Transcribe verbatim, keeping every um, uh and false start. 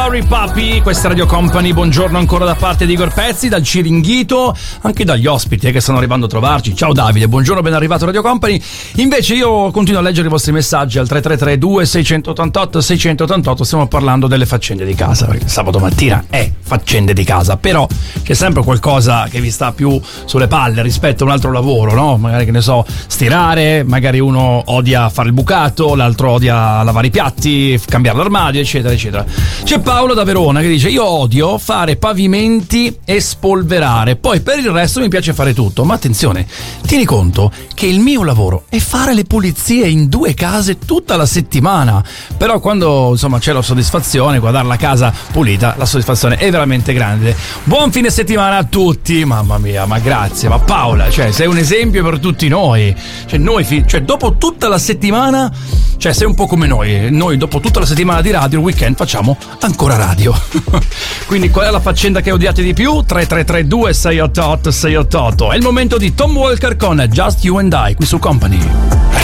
Sorry Papi, questa è Radio Company, buongiorno ancora da parte di Igor Pezzi, dal Ciringhito, anche dagli ospiti eh, che stanno arrivando a trovarci. Ciao Davide, buongiorno, ben arrivato a Radio Company. Invece io continuo a leggere i vostri messaggi al tre tre tre due sei otto otto sei otto otto, stiamo parlando delle faccende di casa, perché sabato mattina è faccende di casa, però c'è sempre qualcosa che vi sta più sulle palle rispetto a un altro lavoro, no? Magari, che ne so, stirare, magari uno odia fare il bucato, l'altro odia lavare i piatti, cambiare l'armadio, eccetera, eccetera. C'è Paolo da Verona che dice: io odio fare pavimenti e spolverare, poi per il resto mi piace fare tutto. Ma attenzione, tieni conto che il mio lavoro è fare le pulizie in due case tutta la settimana, però quando insomma c'è la soddisfazione, guardare la casa pulita, la soddisfazione è veramente grande. Buon fine settimana a tutti. Mamma mia, ma grazie, ma Paola, cioè sei un esempio per tutti noi, cioè noi cioè dopo tutta la settimana, cioè sei un po' come noi noi dopo tutta la settimana di radio, il weekend facciamo ancora radio. Quindi qual è la faccenda che odiate di più? tre tre tre due sei otto otto sei otto otto. È il momento di Tom Walker con Just You and I qui su Company.